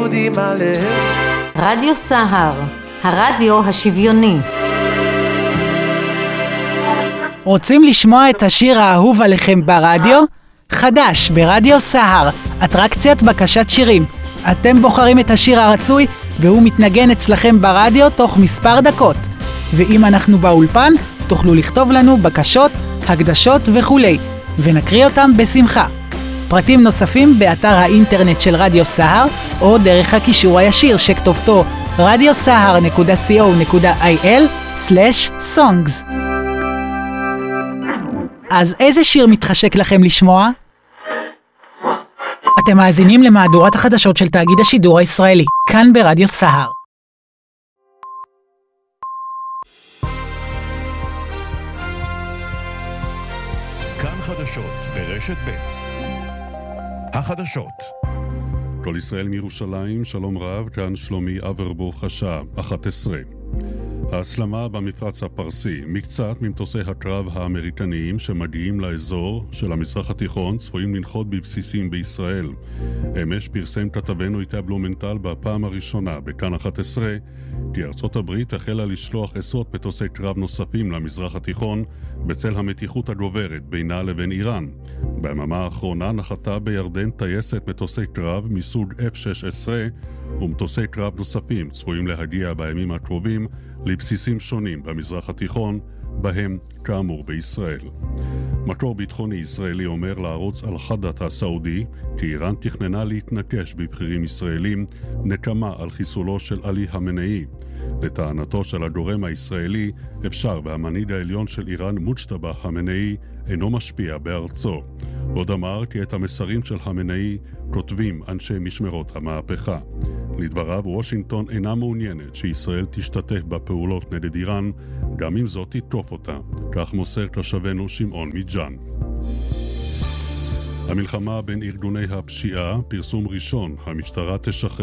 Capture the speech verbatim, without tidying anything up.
יהודי מלא. רדיו סהר, הרדיו השוויוני. רוצים לשמוע את השיר האהוב עליכם ברדיו? חדש ברדיו סהר, אטרקציית בקשת שירים. אתם בוחרים את השיר הרצוי והוא מתנגן אצלכם ברדיו תוך מספר דקות. ואם אנחנו באולפן, תוכלו לכתוב לנו בקשות, הקדשות וכולי, ונקריא אותם בשמחה. פרטים נוספים באתר האינטרנט של רדיו סהר, או דרך הקישור הישיר שכתובתו רדיו סהר נקודה סי או נקודה איי אל סלש סונגס. אז איזה שיר מתחשק לכם לשמוע? אתם מאזינים למהדורת החדשות של תאגיד השידור הישראלי, כאן ברדיו סהר. כאן חדשות ברשת ב'. החדשות. כל ישראל מירושלים, שלום רב, כאן שלומי אברבוך, השעה אחת עשרה. ההסלמה במפרץ הפרסי, מקצת ממטוסי הקרב האמריקניים שמגיעים לאזור של המזרח התיכון צפויים לנחות בבסיסים בישראל. אמש פרסם כתבנו איתי בלומנטל בפעם הראשונה בכאן אחת עשרה כי ארצות הברית החלה לשלוח עשרות מטוסי קרב נוספים למזרח התיכון בצל המתיחות הגוברת בינה לבין איראן. ביממה האחרונה נחתה בירדן טייסת מטוסי קרב מסוג אף שש עשרה ומטוסי קרב נוספים צפויים להגיע בימים הקרובים לבסיסים שונים במזרח התיכון, בהם כאמור בישראל. מקור ביטחוני ישראלי אומר לערוץ אל-חדאת הסעודי כי איראן תכננה להתנקש בבחירים ישראלים נקמה על חיסולו של עלי חמינאי. לטענתו של הגורם הישראלי, אפשר והמנהיג העליון של איראן מוג'תבא חמינאי אינו משפיע בארצו. עוד אמר כי את המסרים של חמינאי כותבים אנשי משמרות המהפכה. לדבריו, וושינגטון אינה מעוניינת שישראל תשתתף בפעולות נגד איראן, גם אם זאת תתקוף אותה. כך מוסר תושבנו שמעון מג'אן. המלחמה בין ארגוני הפשיעה, פרסום ראשון, המשטרה תשחרר